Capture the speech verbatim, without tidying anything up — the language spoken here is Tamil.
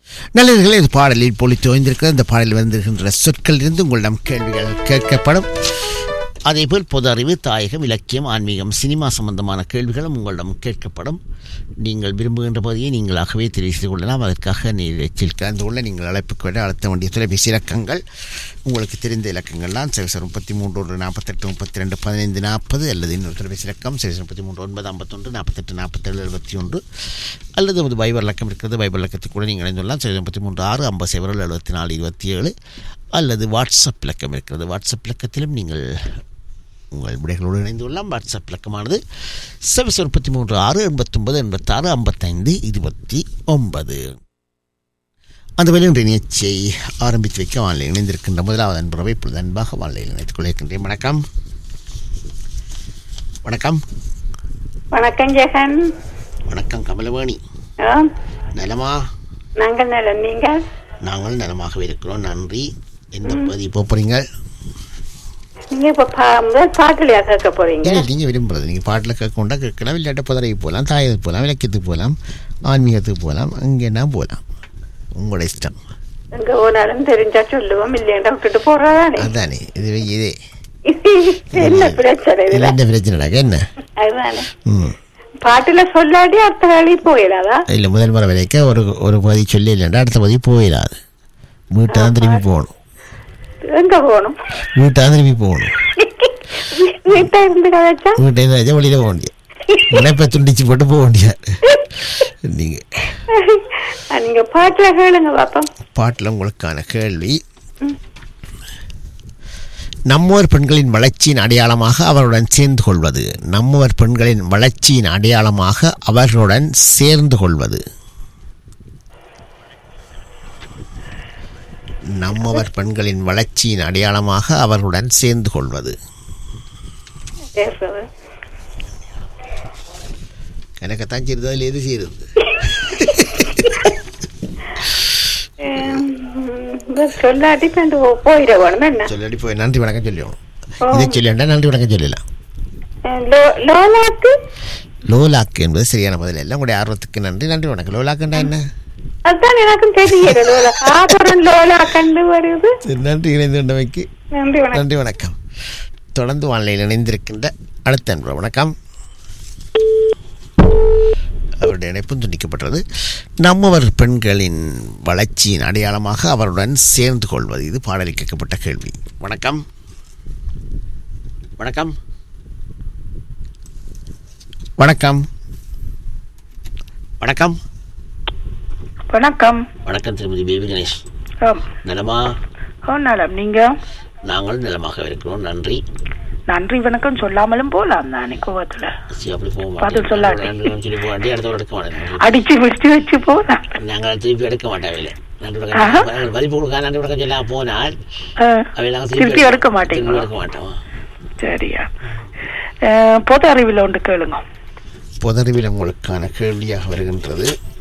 நல்லவர்களே, இது பாடலில் பொலித்து ஓய்ந்திருக்கிற இந்த பாடலில் வந்திருக்கின்ற சொற்கள் இருந்து உங்களிடம் கேள்விகள் கேட்கப்படும். அதேபோல் பொது அறிவு, தாயகம், இலக்கியம், ஆன்மீகம், சினிமா சம்பந்தமான கேள்விகளும் உங்களிடம் கேட்கப்படும். நீங்கள் விரும்புகின்ற பகுதியை நீங்களாகவே தெரிவு செய்து கொள்ளலாம். அதற்காக நிகழ்ச்சியில் கலந்து கொள்ள நீங்கள் அழைப்புக்கு விட அழுத்த வேண்டிய தொலைபேசி இலக்கங்கள் உங்களுக்கு தெரிந்த இலக்கங்கள்லாம் சைவசர் முப்பத்தி மூன்று ஒரு நாற்பத்தெட்டு முப்பத்தி ரெண்டு பதினைந்து நாற்பது அல்லது இன்னொரு தொலைபேசி இலக்கம் சைவசர் முப்பத்தி மூன்று ஒன்பது ஐம்பத்தொன்று நாற்பத்தெட்டு நாற்பத்தேழு எழுபத்தி ஒன்று அல்லது ஒரு பைபர் இலக்கம் இருக்கிறது. பைபர் இலக்கத்துக்கு கூட நீங்கள் இணைந்துள்ளலாம். சைவசர் முப்பத்தி மூன்று ஆறு ஐம்பது சைபர்கள் எழுபத்தி நாலு இருபத்தி ஏழு அல்லது வாட்ஸ்அப் இலக்கம் இருக்கிறது. வாட்ஸ்அப் இலக்கத்திலும் நீங்கள் உங்கள் விடைகளோடு இணைந்து கொள்ளலாம். வாட்ஸ்அப் இலக்கமானது சைவசர் முப்பத்தி மூன்று ஆறு எண்பத்தொன்பது எண்பத்தாறு ஐம்பத்தைந்து இருபத்தி ஒன்பது. அந்த வேலையின் நிகழ்ச்சியை ஆரம்பித்து வைக்க வானிலை இணைந்திருக்கின்ற முதலாவது அன்புறவை இப்பொழுது அன்பாக வானிலையில் இணைத்துக் கொள்கின்றேன். வணக்கம். வணக்கம். வணக்கம் ஜெகன். வணக்கம் கமலவாணி. நலமா? நாங்கள் நலம். நீங்கள்? நாங்கள் நலமாகவே இருக்கிறோம், நன்றி. எந்த பகுதி போறீங்க? நீங்க இப்ப பாட்டுலையா கேட்க போறீங்க? நீங்க விரும்புறது நீங்க பாட்டில் கேட்க கொண்டா கேட்கலாம், விளையாட்ட புதரைக்கு போகலாம், தாயத்துக்கு போகலாம், இலக்கியத்துக்கு போகலாம், ஆன்மீகத்துக்கு போகலாம், அங்கேனா போகலாம், உங்களோட இஷ்டம். எங்க போனாலும் தெரிஞ்சா சொல்லுவோம், இல்லையா விட்டுட்டு போறானே. அதானே இது இதே என்ன பிரச்சனை? என்ன பிரச்சனை என்ன? அதுதானே பாட்டுல சொல்லாடி அடுத்த வேலைக்கு போயிடாதா? இல்ல, முதல் முறை விலைக்க ஒரு ஒரு பகுதி சொல்லி இல்லைண்டா அடுத்த பகுதி போயிடாது. வீட்டை தான் திரும்பி போகணும். எங்க போகணும்? வீட்டை தான் திரும்பி போகணும். வீட்டை இருந்து கதைச்சா வீட்டை இருந்து வெளியில போக முடியாது. உழைப்ப துண்டிச்சு போட்டு போக முடியாது. நீங்க நீங்க பாட்டுல கேளுங்க பாப்போம். பாட்டுல உங்களுக்கான கேள்வி: நம்மோர் பெண்களின் வளர்ச்சியின் அடையாளமாக அவருடன் சேர்ந்து கொள்வது. நம்மோர் பெண்களின் வளர்ச்சியின் அடையாளமாக அவர்களுடன் சேர்ந்து கொள்வது. நம்மவர் பெண்களின் வளர்ச்சியின் அடையாளமாக அவர்களுடன் சேர்ந்து கொள்வது. எனக்குத்தான் செய்யுது, அதில் எது செய்யுது? சொல்லாடி போயிடணும். சொல்லாடி போய் நன்றி வணக்கம் சொல்லுவோம். இதை சொல்லியா நன்றி வணக்கம் சொல்லலாம். லோலாக்கு என்பது சரியான பதில் இல்லை. உங்களுடைய ஆர்வத்துக்கு நன்றி. நன்றி வணக்கம். லோலாக்குண்டா என்ன? அதுதான் எனக்கும் தெரியல. நன்றி இணைந்தமைக்கு நன்றி வணக்கம். தொடர்ந்து வானிலையில் இணைந்திருக்கின்ற அடுத்த அன்பு வணக்கம். அவருடைய இணைப்பும் துண்டிக்கப்பட்டது. நம்மவர் பெண்களின் வளர்ச்சியின் அடையாளமாக அவருடன் சேர்ந்து கொள்வது. இது பாடலில் கேட்கப்பட்ட கேள்வி. வணக்கம். வணக்கம். வணக்கம். வணக்கம். வணக்கம். வணக்கம் திருமதி பேபி கணேஷ். நலமா? நலம். நீங்க? நாங்கள் நலமாக இருக்கிறோம், நன்றி. நன்றி வணக்கம் சொல்லாமலும் போலாம் தானே கோவத்துல. பதில் சொல்லாட்டி அடிச்சு பிடிச்சு வச்சு போலாம். நாங்கள் திருப்பி எடுக்க மாட்டோம். மதிப்பு கொடுக்க நன்றி வணக்கம் சொல்லாம போனால் திருப்பி எடுக்க மாட்டேங்க. எடுக்க மாட்டோம். சரியா? பொது அறிவில் ஒன்று கேளுங்க. பொது அறிவில் உங்களுக்கான கேள்வியாக வருகின்றது.